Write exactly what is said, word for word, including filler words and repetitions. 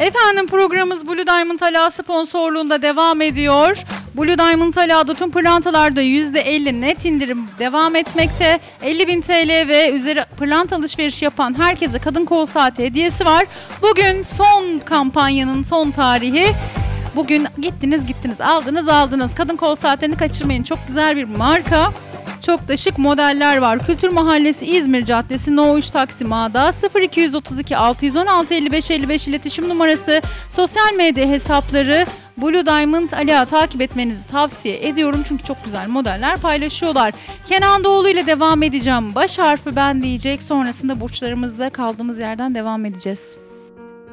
Efendim programımız Blue Diamond Ala sponsorluğunda devam ediyor. Blue Diamond Ala'da tüm pırlantalarda yüzde elli net indirim devam etmekte. elli bin T L ve üzeri pırlanta alışveriş yapan herkese kadın kol saati hediyesi var. Bugün son kampanyanın son tarihi. Bugün gittiniz gittiniz aldınız aldınız. Kadın kol saatlerini kaçırmayın. Çok güzel bir marka. Çok da şık modeller var. Kültür Mahallesi İzmir Caddesi No üç Taksim A'da sıfır iki otuz iki altı yüz on altı elli beş elli beş iletişim numarası. Sosyal medya hesapları Blue Diamond Ala takip etmenizi tavsiye ediyorum. Çünkü çok güzel modeller paylaşıyorlar. Kenan Doğulu ile devam edeceğim. Baş harfi ben diyecek. Sonrasında burçlarımızda kaldığımız yerden devam edeceğiz.